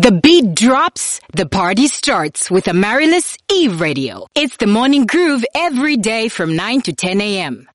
The beat drops, the party starts with Amaryllis Eve Radio. It's the morning groove every day from 9 to 10 a.m.